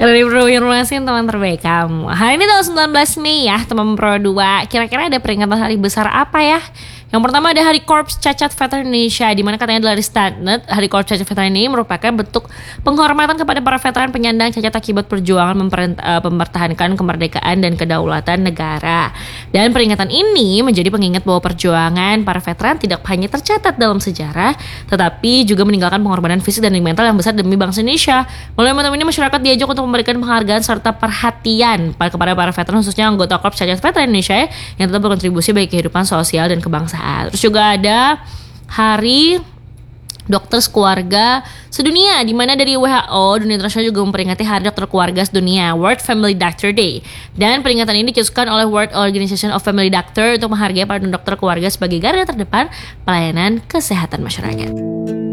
Dari informasi teman terbaik kamu. Hari ini tanggal 19 Mei ya, teman Pro 2. Kira-kira ada peringatan hari besar apa ya? Yang pertama ada Hari Korps Cacat Veteran Indonesia, di mana katanya adalah Standard. Hari Korps Cacat Veteran ini merupakan bentuk penghormatan kepada para veteran penyandang cacat akibat perjuangan mempertahankan kemerdekaan dan kedaulatan negara. Dan peringatan ini menjadi pengingat bahwa perjuangan para veteran tidak hanya tercatat dalam sejarah, tetapi juga meninggalkan pengorbanan fisik dan mental yang besar demi bangsa Indonesia. Melalui momentum ini masyarakat diajak untuk memberikan penghargaan serta perhatian kepada para veteran, khususnya anggota Korps Cacat Veteran Indonesia yang tetap berkontribusi bagi kehidupan sosial dan kebangsaan. Terus juga ada Hari Dokter Keluarga Sedunia, di mana dari WHO Dunia Internasional juga memperingati Hari Dokter Keluarga Sedunia, World Family Doctor Day. Dan peringatan ini dikhususkan oleh World Organization of Family Doctor untuk menghargai para dokter keluarga sebagai garda terdepan pelayanan kesehatan masyarakat.